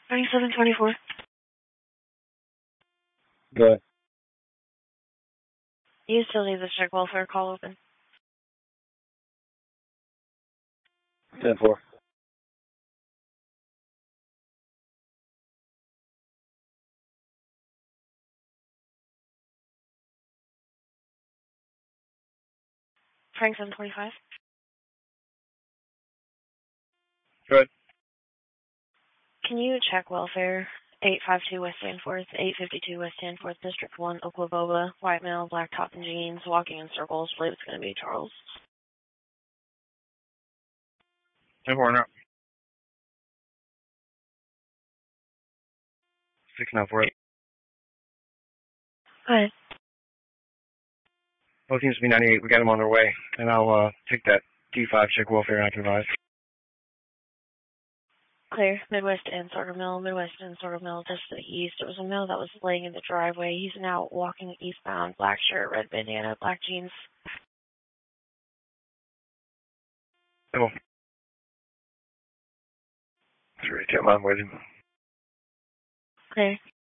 2724. Go ahead. You still need the check welfare call open. 10-4. Frank 725. Go ahead. Can you check welfare? 852 West Danforth, 852 West Danforth, District 1, Oklahoma, white male, black top and jeans, walking in circles. Believe it's going to be Charles. 10-4 now. 6948. Hi. Both teams to be 98. We got them on their way. And I'll take that D5 check welfare and I can advise. Clear. Midwest and Sorghum Mill. Midwest and Sorghum Mill, just to the east. It was a mill that was laying in the driveway. He's now walking eastbound. Black shirt, red bandana, black jeans. Cool. 3 10 line waiting. Clear.